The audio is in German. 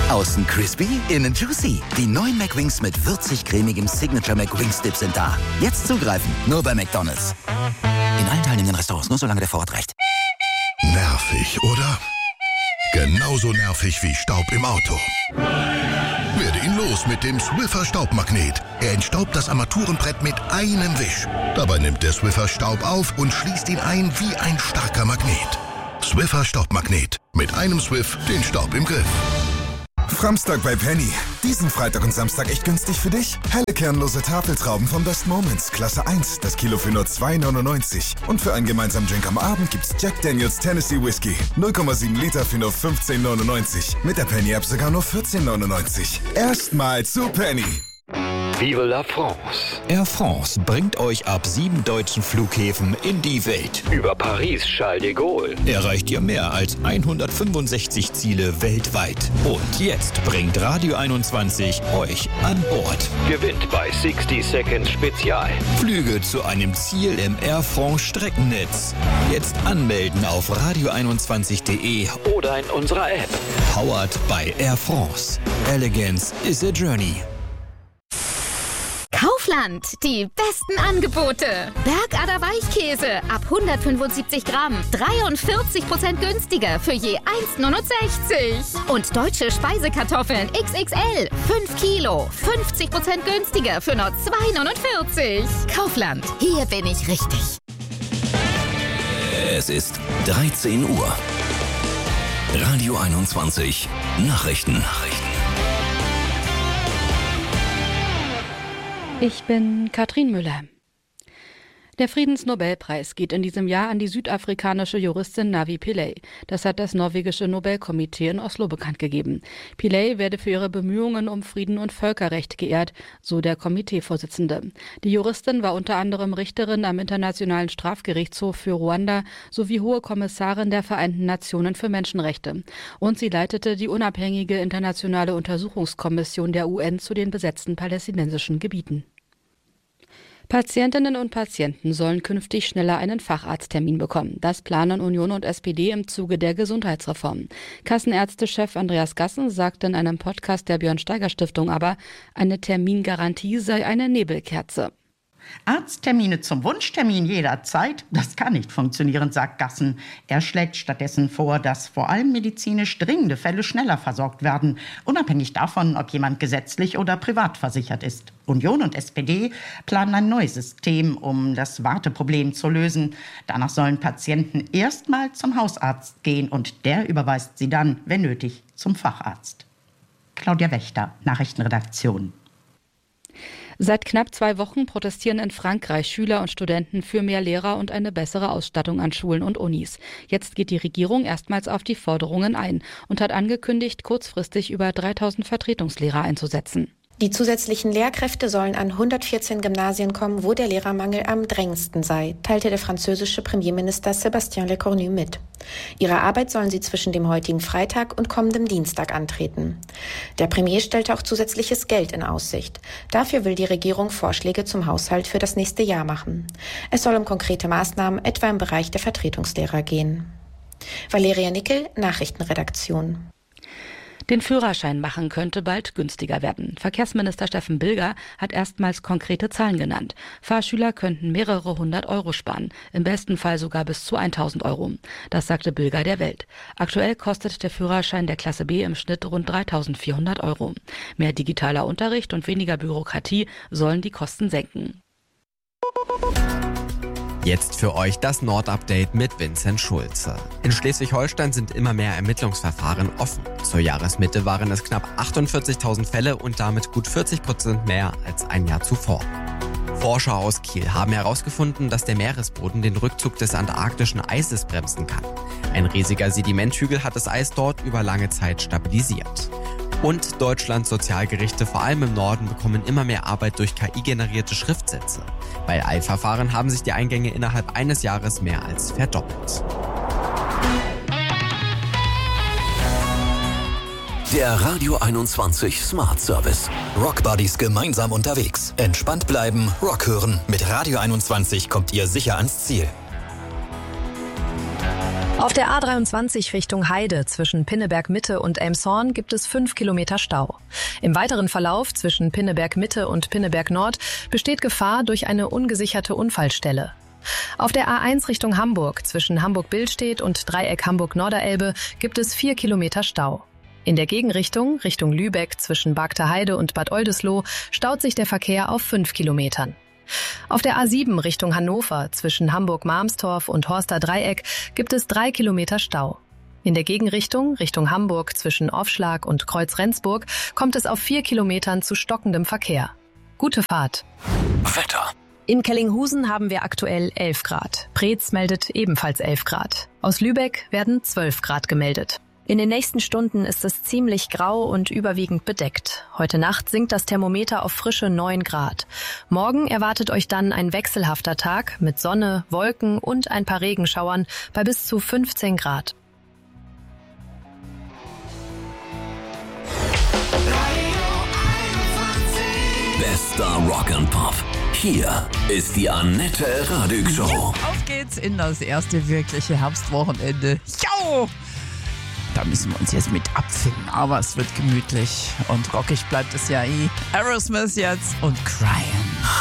Außen crispy, innen juicy. Die neuen McWings mit würzig-cremigem Signature McWings Dip sind da. Jetzt zugreifen, nur bei McDonald's. In allen teilnehmenden Restaurants, nur solange der Vorrat reicht. Nervig, oder? Genauso nervig wie Staub im Auto. Werde ihn los mit dem Swiffer Staubmagnet. Er entstaubt das Armaturenbrett mit einem Wisch. Dabei nimmt der Swiffer Staub auf und schließt ihn ein wie ein starker Magnet. Swiffer Staubmagnet. Mit einem Swiff den Staub im Griff. Framstag bei Penny. Diesen Freitag und Samstag echt günstig für dich? Helle kernlose Tafeltrauben von Best Moments, Klasse 1, das Kilo für nur 2,99. Und für einen gemeinsamen Drink am Abend gibt's Jack Daniels Tennessee Whiskey. 0,7 Liter für nur 15,99. Mit der Penny-App sogar nur 14,99. Erstmal zu Penny. Vive la France. Air France bringt euch ab 7 deutschen Flughäfen in die Welt. Über Paris Charles de Gaulle erreicht ihr mehr als 165 Ziele weltweit. Und jetzt bringt Radio 21 euch an Bord. Gewinnt bei 60 Seconds Spezial. Flüge zu einem Ziel im Air France Streckennetz. Jetzt anmelden auf radio21.de oder in unserer App. Powered by Air France. Elegance is a journey. Kaufland, die besten Angebote. Bergader Weichkäse ab 175 Gramm, 43% günstiger für je 1,69. Und deutsche Speisekartoffeln XXL, 5 Kilo, 50% günstiger für nur 2,49. Kaufland, hier bin ich richtig. Es ist 13 Uhr. Radio 21 Nachrichten. Ich bin Katrin Müller. Der Friedensnobelpreis geht in diesem Jahr an die südafrikanische Juristin Navi Pillay. Das hat das norwegische Nobelkomitee in Oslo bekannt gegeben. Pillay werde für ihre Bemühungen um Frieden und Völkerrecht geehrt, so der Komiteevorsitzende. Die Juristin war unter anderem Richterin am Internationalen Strafgerichtshof für Ruanda sowie Hohe Kommissarin der Vereinten Nationen für Menschenrechte. Und sie leitete die unabhängige internationale Untersuchungskommission der UN zu den besetzten palästinensischen Gebieten. Patientinnen und Patienten sollen künftig schneller einen Facharzttermin bekommen. Das planen Union und SPD im Zuge der Gesundheitsreform. Kassenärztechef Andreas Gassen sagte in einem Podcast der Björn-Steiger-Stiftung aber, eine Termingarantie sei eine Nebelkerze. Arzttermine zum Wunschtermin jederzeit, das kann nicht funktionieren, sagt Gassen. Er schlägt stattdessen vor, dass vor allem medizinisch dringende Fälle schneller versorgt werden, unabhängig davon, ob jemand gesetzlich oder privat versichert ist. Union und SPD planen ein neues System, um das Warteproblem zu lösen. Danach sollen Patienten erstmal zum Hausarzt gehen und der überweist sie dann, wenn nötig, zum Facharzt. Claudia Wächter, Nachrichtenredaktion. Seit knapp 2 Wochen protestieren in Frankreich Schüler und Studenten für mehr Lehrer und eine bessere Ausstattung an Schulen und Unis. Jetzt geht die Regierung erstmals auf die Forderungen ein und hat angekündigt, kurzfristig über 3000 Vertretungslehrer einzusetzen. Die zusätzlichen Lehrkräfte sollen an 114 Gymnasien kommen, wo der Lehrermangel am drängendsten sei, teilte der französische Premierminister Sébastien Lecornu mit. Ihre Arbeit sollen sie zwischen dem heutigen Freitag und kommendem Dienstag antreten. Der Premier stellte auch zusätzliches Geld in Aussicht. Dafür will die Regierung Vorschläge zum Haushalt für das nächste Jahr machen. Es soll um konkrete Maßnahmen etwa im Bereich der Vertretungslehrer gehen. Valeria Nickel, Nachrichtenredaktion. Den Führerschein machen könnte bald günstiger werden. Verkehrsminister Steffen Bilger hat erstmals konkrete Zahlen genannt. Fahrschüler könnten mehrere 100 Euro sparen, im besten Fall sogar bis zu 1000 Euro. Das sagte Bilger der Welt. Aktuell kostet der Führerschein der Klasse B im Schnitt rund 3400 Euro. Mehr digitaler Unterricht und weniger Bürokratie sollen die Kosten senken. Jetzt für euch das Nord-Update mit Vincent Schulze. In Schleswig-Holstein sind immer mehr Ermittlungsverfahren offen. Zur Jahresmitte waren es knapp 48.000 Fälle und damit gut 40% mehr als ein Jahr zuvor. Forscher aus Kiel haben herausgefunden, dass der Meeresboden den Rückzug des antarktischen Eises bremsen kann. Ein riesiger Sedimenthügel hat das Eis dort über lange Zeit stabilisiert. Und Deutschlands Sozialgerichte, vor allem im Norden, bekommen immer mehr Arbeit durch KI-generierte Schriftsätze. Bei Eilverfahren haben sich die Eingänge innerhalb eines Jahres mehr als verdoppelt. Der Radio 21 Smart Service. Rockbuddies gemeinsam unterwegs. Entspannt bleiben, Rock hören. Mit Radio 21 kommt ihr sicher ans Ziel. Auf der A23 Richtung Heide zwischen Pinneberg Mitte und Elmshorn gibt es 5 Kilometer Stau. Im weiteren Verlauf zwischen Pinneberg Mitte und Pinneberg Nord besteht Gefahr durch eine ungesicherte Unfallstelle. Auf der A1 Richtung Hamburg zwischen Hamburg-Billstedt und Dreieck Hamburg-Norderelbe gibt es 4 Kilometer Stau. In der Gegenrichtung, Richtung Lübeck zwischen Bagter Heide und Bad Oldesloe, staut sich der Verkehr auf 5 Kilometern. Auf der A7 Richtung Hannover zwischen Hamburg-Marmstorf und Horster Dreieck gibt es 3 Kilometer Stau. In der Gegenrichtung, Richtung Hamburg zwischen Aufschlag und Kreuz-Rendsburg, kommt es auf 4 Kilometern zu stockendem Verkehr. Gute Fahrt. Wetter. In Kellinghusen haben wir aktuell 11 Grad. Preetz meldet ebenfalls 11 Grad. Aus Lübeck werden 12 Grad gemeldet. In den nächsten Stunden ist es ziemlich grau und überwiegend bedeckt. Heute Nacht sinkt das Thermometer auf frische 9 Grad. Morgen erwartet euch dann ein wechselhafter Tag mit Sonne, Wolken und ein paar Regenschauern bei bis zu 15 Grad. Bester Rock and Pop. Hier ist die Annette Radig Show. Ja, auf geht's in das erste wirkliche Herbstwochenende. Jo! Da müssen wir uns jetzt mit abfinden, aber es wird gemütlich und rockig bleibt es ja eh. Aerosmith jetzt und Crying.